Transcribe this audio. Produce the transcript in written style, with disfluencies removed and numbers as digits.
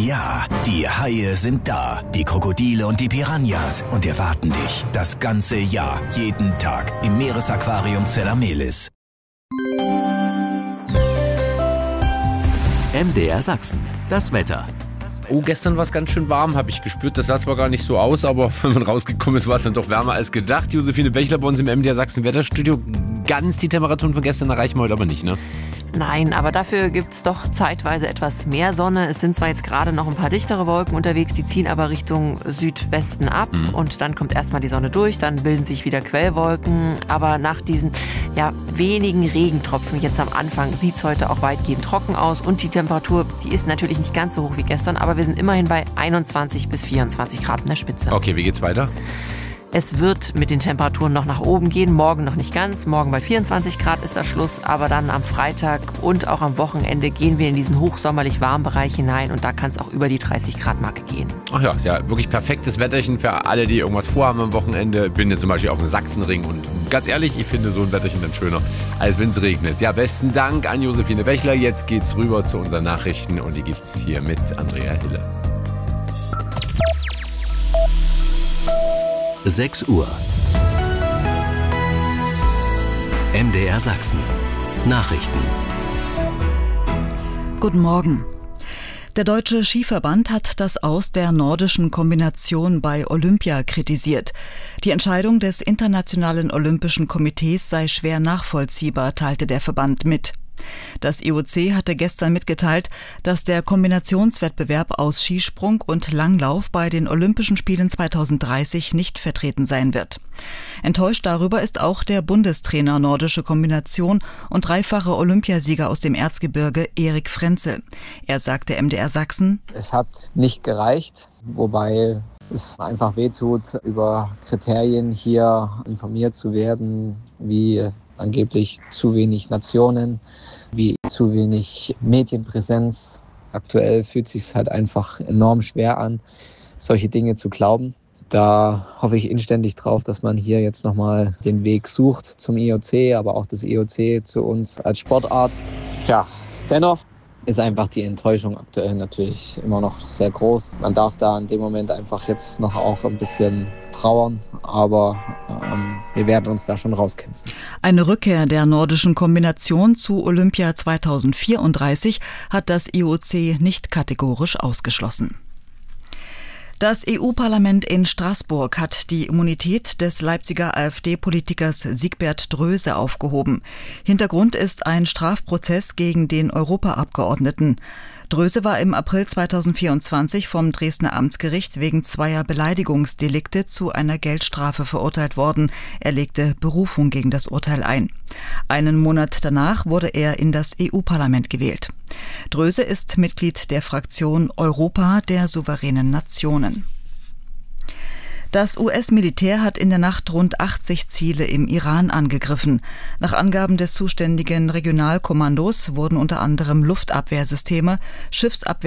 Ja, die Haie sind da, die Krokodile und die Piranhas und erwarten dich das ganze Jahr, jeden Tag im Meeresaquarium Zellamelis. MDR Sachsen, das Wetter. Oh, gestern war es ganz schön warm, habe ich gespürt. Das sah zwar gar nicht so aus, aber wenn man rausgekommen ist, war es dann doch wärmer als gedacht. Josephine Bechler bei uns im MDR Sachsen Wetterstudio. Ganz die Temperaturen von gestern erreichen wir heute aber nicht, ne? Nein, aber dafür gibt es doch zeitweise etwas mehr Sonne. Es sind zwar jetzt gerade noch ein paar dichtere Wolken unterwegs, die ziehen aber Richtung Südwesten ab. Und dann kommt erstmal die Sonne durch, dann bilden sich wieder Quellwolken. Aber nach diesen wenigen Regentropfen jetzt am Anfang sieht es heute auch weitgehend trocken aus. Und die Temperatur, die ist natürlich nicht ganz so hoch wie gestern, aber wir sind immerhin bei 21 bis 24 Grad in der Spitze. Okay, wie geht's weiter? Es wird mit den Temperaturen noch nach oben gehen, morgen noch nicht ganz. Morgen bei 24 Grad ist das Schluss, aber dann am Freitag und auch am Wochenende gehen wir in diesen hochsommerlich warmen Bereich hinein und da kann es auch über die 30 Grad Marke gehen. Ach ja, ist ja wirklich perfektes Wetterchen für alle, die irgendwas vorhaben am Wochenende. Bin jetzt zum Beispiel auf dem Sachsenring und ganz ehrlich, ich finde so ein Wetterchen dann schöner, als wenn es regnet. Ja, besten Dank an Josephine Bechler. Jetzt geht's rüber zu unseren Nachrichten und die gibt's hier mit Andrea Hille. 6 Uhr. MDR Sachsen. Nachrichten. Guten Morgen. Der Deutsche Skiverband hat das Aus der nordischen Kombination bei Olympia kritisiert. Die Entscheidung des Internationalen Olympischen Komitees sei schwer nachvollziehbar, teilte der Verband mit. Das IOC hatte gestern mitgeteilt, dass der Kombinationswettbewerb aus Skisprung und Langlauf bei den Olympischen Spielen 2030 nicht vertreten sein wird. Enttäuscht darüber ist auch der Bundestrainer Nordische Kombination und dreifache Olympiasieger aus dem Erzgebirge Erik Frenzel. Er sagte MDR Sachsen: Es hat nicht gereicht, wobei es einfach wehtut, über Kriterien hier informiert zu werden, wie angeblich zu wenig Nationen, wie zu wenig Medienpräsenz. Aktuell fühlt es sich halt einfach enorm schwer an, solche Dinge zu glauben. Da hoffe ich inständig drauf, dass man hier jetzt nochmal den Weg sucht zum IOC, aber auch das IOC zu uns als Sportart. Ja, dennoch ist einfach die Enttäuschung aktuell natürlich immer noch sehr groß. Man darf da in dem Moment einfach jetzt noch auch ein bisschen trauern, aber wir werden uns da schon rauskämpfen. Eine Rückkehr der nordischen Kombination zu Olympia 2034 hat das IOC nicht kategorisch ausgeschlossen. Das EU-Parlament in Straßburg hat die Immunität des Leipziger AfD-Politikers Siegbert Dröse aufgehoben. Hintergrund ist ein Strafprozess gegen den Europaabgeordneten. Dröse war im April 2024 vom Dresdner Amtsgericht wegen zweier Beleidigungsdelikte zu einer Geldstrafe verurteilt worden. Er legte Berufung gegen das Urteil ein. Einen Monat danach wurde er in das EU-Parlament gewählt. Dröse ist Mitglied der Fraktion Europa der souveränen Nationen. Das US-Militär hat in der Nacht rund 80 Ziele im Iran angegriffen. Nach Angaben des zuständigen Regionalkommandos wurden unter anderem Luftabwehrsysteme, Schiffsabwehr